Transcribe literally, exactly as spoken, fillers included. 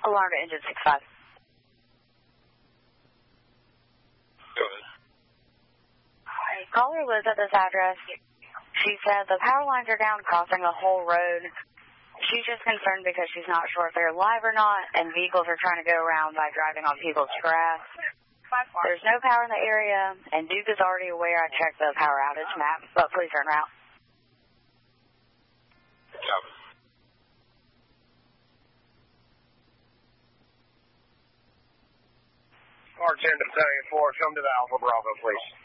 Alarm to engine six five. Go ahead. Hi, caller was at this address. She said the power lines are down, crossing the whole road. She's just concerned because she's not sure if they're live or not, and vehicles are trying to go around by driving on people's grass. There's no power in the area, and Duke is already aware. I checked the power outage map, but please turn route. Copy. R ten to Battalion four, come to the Alpha Bravo, please.